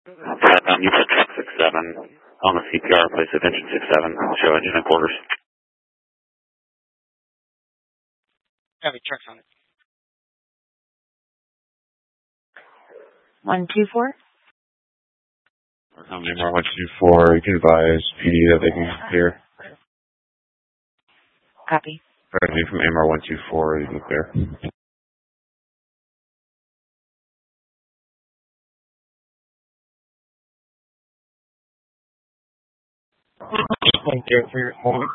You put truck 67 on the CPR, place attention 67, show engine and quarters. Heavy trucks on it. 124? MR 124, you can advise PD that they can clear. Copy. Revenue from MR 124, you can clear. Thank you for your holding.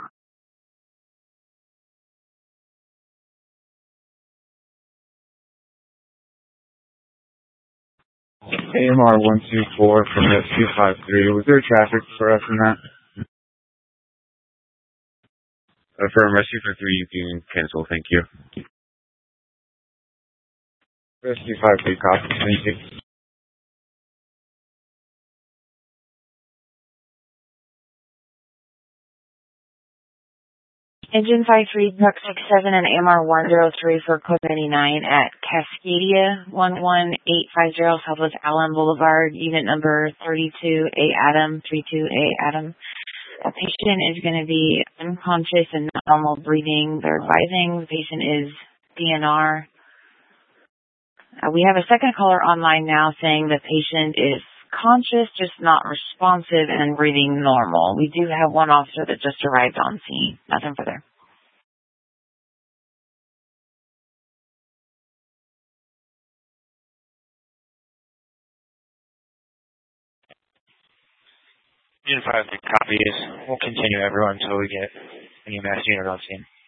AMR 124 from Rescue 53. Was there traffic for us in that? For Rescue 53, you can cancel. Thank you. Rescue 53, copy. Thank you. Engine 53, Truck 67, and AMR 103 for code 99 at Cascadia 11850 Southwest Allen Boulevard, unit number 32A Adam, 32A Adam. A patient is going to be unconscious and not normal breathing. They're advising the patient is DNR. We have a second caller online now saying the patient is conscious, just not responsive and breathing normal. We do have one officer that just arrived on scene. Nothing further. Unit 5 copies. We'll continue everyone until we get any mass unit on scene.